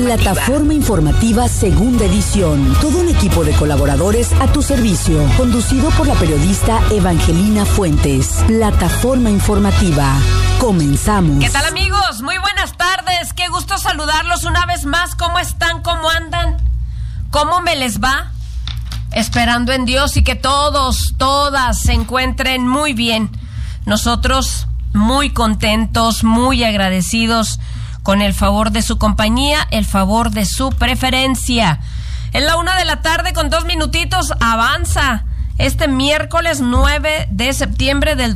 Plataforma Informativa Segunda Edición. Todo un equipo de colaboradores a tu servicio. Conducido por la periodista Evangelina Fuentes. Plataforma Informativa. Comenzamos. ¿Qué tal, amigos? Muy buenas tardes. Qué gusto saludarlos una vez más. ¿Cómo están? ¿Cómo andan? ¿Cómo me les va? Esperando en Dios y que todas se encuentren muy bien. Nosotros muy contentos, muy agradecidos con el favor de su compañía, el favor de su preferencia. Es la 1:00 con 2 minutitos, avanza este miércoles 9 de septiembre del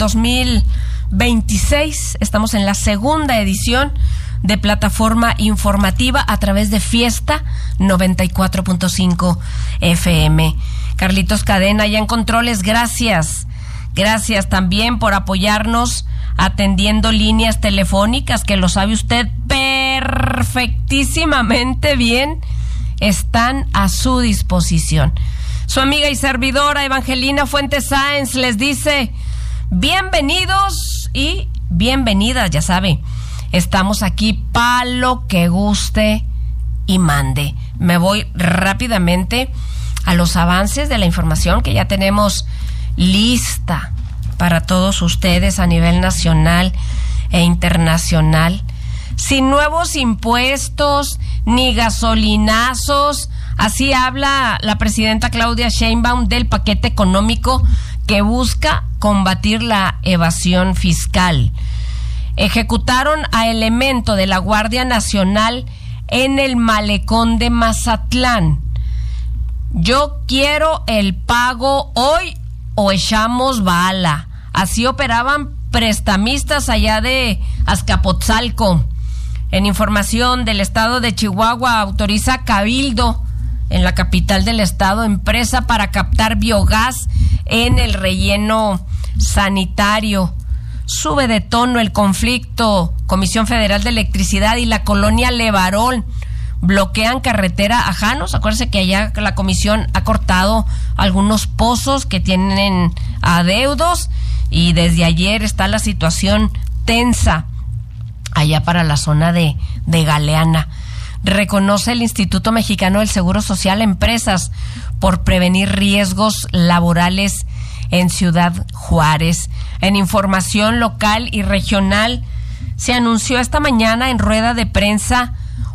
2026. Estamos en la segunda edición de Plataforma Informativa a través de Fiesta 94.5 FM. Carlitos Cadena ya en controles, gracias. Gracias también por apoyarnos atendiendo líneas telefónicas, que lo sabe usted perfectísimamente bien, están a su disposición. Su amiga y servidora Evangelina Fuentes Sáenz les dice bienvenidos y bienvenidas, ya sabe, estamos aquí para lo que guste y mande. Me voy rápidamente a los avances de la información que ya tenemos lista para todos ustedes a nivel nacional e internacional. Sin nuevos impuestos ni gasolinazos, así habla la presidenta Claudia Sheinbaum del paquete económico que busca combatir la evasión fiscal. Ejecutaron a elemento de la Guardia Nacional en el malecón de Mazatlán. Yo quiero el pago hoy o echamos bala. Así operaban prestamistas allá de Azcapotzalco. En información del estado de Chihuahua, autoriza Cabildo en la capital del estado empresa para captar biogás en el relleno sanitario. Sube de tono el conflicto. Comisión Federal de Electricidad y la colonia Levarón bloquean carretera a Janos. Acuérdense que allá la comisión ha cortado algunos pozos que tienen adeudos y desde ayer está la situación tensa allá para la zona de Galeana. Reconoce el Instituto Mexicano del Seguro Social empresas por prevenir riesgos laborales en Ciudad Juárez. En información local y regional, se anunció esta mañana en rueda de prensa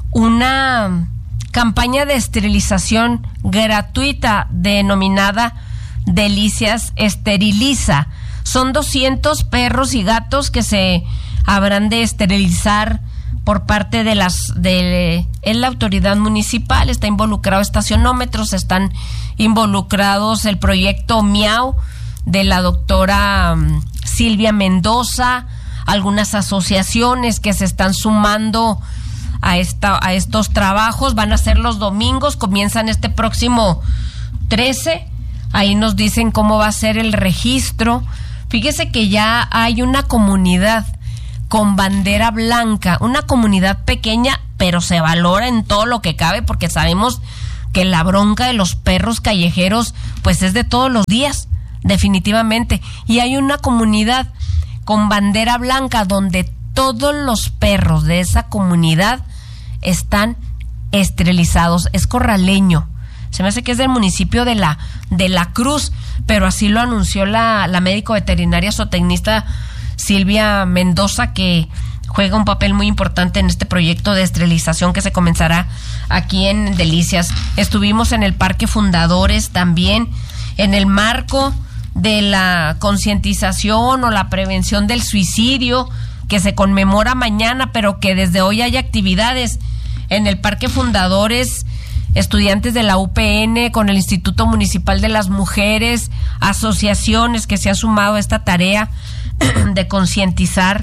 una campaña de esterilización gratuita denominada Delicias Esteriliza. Son 200 perros y gatos que se habrán de esterilizar por parte de la autoridad municipal. Está involucrado estacionómetros, están involucrados el proyecto Miau de la doctora Silvia Mendoza, algunas asociaciones que se están sumando a estos trabajos. Van a ser los domingos, comienzan este próximo 13. Ahí nos dicen cómo va a ser el registro. Fíjese que ya hay una comunidad con bandera blanca, una comunidad pequeña, pero se valora en todo lo que cabe, porque sabemos que la bronca de los perros callejeros pues es de todos los días, definitivamente. Y hay una comunidad con bandera blanca donde todos los perros de esa comunidad están esterilizados. Es corraleño. Se me hace que es del municipio de la Cruz, pero así lo anunció la médico veterinaria zootecnista Silvia Mendoza, que juega un papel muy importante en este proyecto de esterilización que se comenzará aquí en Delicias. Estuvimos en el Parque Fundadores también, en el marco de la concientización o la prevención del suicidio, que se conmemora mañana, pero que desde hoy hay actividades en el Parque Fundadores. Estudiantes de la UPN con el Instituto Municipal de las Mujeres, asociaciones que se han sumado a esta tarea de concientizar,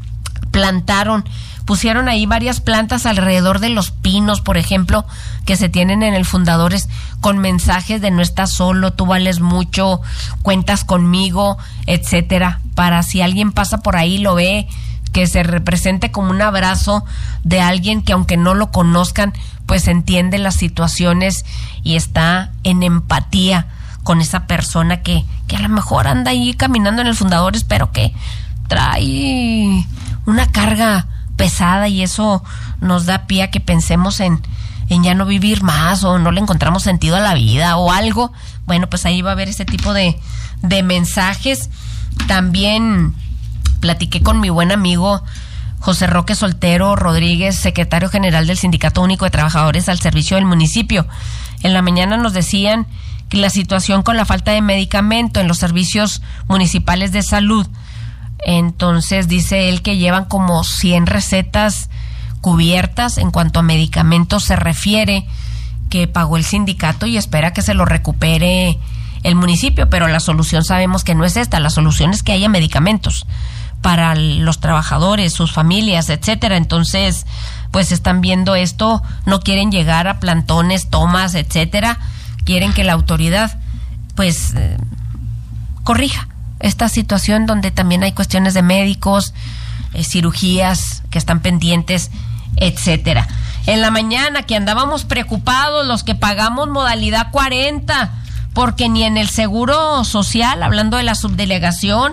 pusieron ahí varias plantas alrededor de los pinos, por ejemplo, que se tienen en el Fundadores, con mensajes de no estás solo, tú vales mucho, cuentas conmigo, etcétera, para si alguien pasa por ahí, lo ve, que se represente como un abrazo de alguien que aunque no lo conozcan, pues entiende las situaciones y está en empatía con esa persona que a lo mejor anda ahí caminando en el Fundadores, pero que trae una carga pesada y eso nos da pie a que pensemos en ya no vivir más o no le encontramos sentido a la vida o algo. Bueno, pues ahí va a haber ese tipo de mensajes. También platiqué con mi buen amigo José Roque Soltero Rodríguez, secretario general del Sindicato Único de Trabajadores al Servicio del Municipio. En la mañana nos decían que la situación con la falta de medicamento en los servicios municipales de salud, entonces dice él que llevan como 100 recetas cubiertas en cuanto a medicamentos se refiere, que pagó el sindicato y espera que se lo recupere el municipio, pero la solución sabemos que no es esta, la solución es que haya medicamentos para los trabajadores, sus familias, etcétera. Entonces, pues están viendo esto, no quieren llegar a plantones, tomas, etcétera, quieren que la autoridad pues corrija esta situación donde también hay cuestiones de médicos, cirugías que están pendientes, etcétera. En la mañana que andábamos preocupados los que pagamos modalidad 40, porque ni en el Seguro Social, hablando de la subdelegación,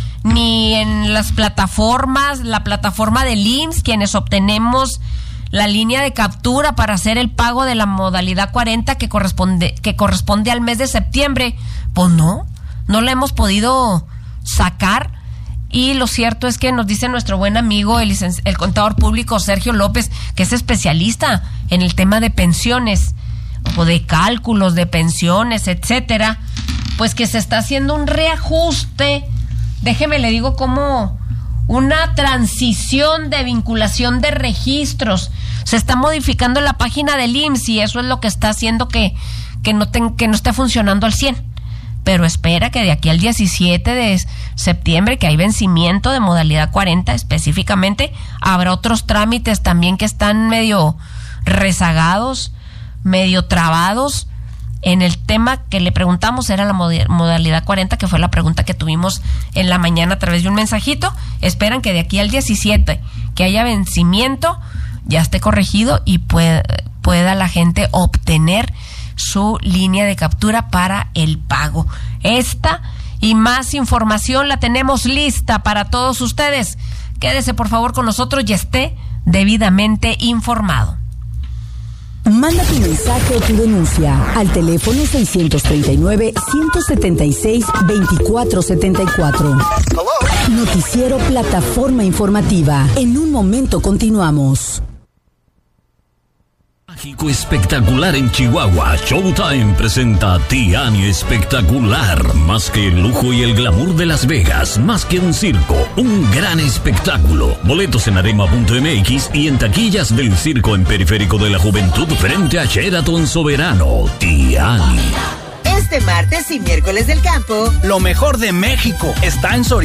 ni en las plataformas, la plataforma del IMSS, quienes obtenemos la línea de captura para hacer el pago de la modalidad 40 que corresponde al mes de septiembre, pues no la hemos podido sacar. Y lo cierto es que nos dice nuestro buen amigo, el contador público Sergio López, que es especialista en el tema de pensiones o de cálculos de pensiones, etcétera, pues que se está haciendo un reajuste, déjeme le digo como una transición de vinculación de registros. Se está modificando la página del IMSS y eso es lo que está haciendo que no esté funcionando al 100%. Pero espera que de aquí al 17 de septiembre, que hay vencimiento de modalidad 40 específicamente, habrá otros trámites también que están medio rezagados, medio trabados. En el tema que le preguntamos era la modalidad 40, que fue la pregunta que tuvimos en la mañana a través de un mensajito. Esperan que de aquí al 17, que haya vencimiento, ya esté corregido y pueda la gente obtener su línea de captura para el pago. Esta y más información la tenemos lista para todos ustedes. Quédese por favor con nosotros y esté debidamente informado. Manda tu mensaje o tu denuncia al teléfono 639-176-2474. Noticiero Plataforma Informativa. En un momento continuamos. Mágico Espectacular en Chihuahua. Showtime presenta Tiani Espectacular. Más que el lujo y el glamour de Las Vegas, más que un circo, un gran espectáculo. Boletos en arema.mx y en taquillas del circo en Periférico de la Juventud frente a Sheraton Soberano. Tiani. Este martes y miércoles del campo, lo mejor de México está en Soriana.